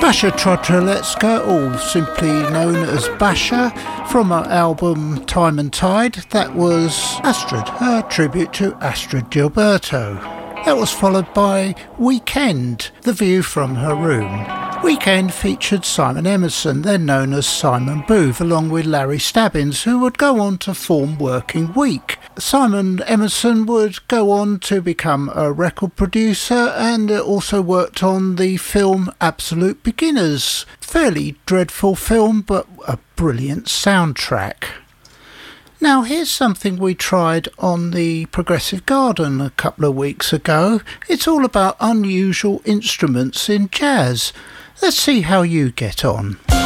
Basha Trotterletska, or simply known as Basha, from her album Time and Tide. That was Astrid, her tribute to Astrid Gilberto. That was followed by Weekend, The View from Her Room. Weekend featured Simon Emerson, then known as Simon Booth, along with Larry Stabbins, who would go on to form Working Week. Simon Emerson would go on to become a record producer and also worked on the film Absolute Beginners. Fairly dreadful film, but a brilliant soundtrack. Now here's something we tried on the Progressive Garden a couple of weeks ago. It's all about unusual instruments in jazz. Let's see how you get on.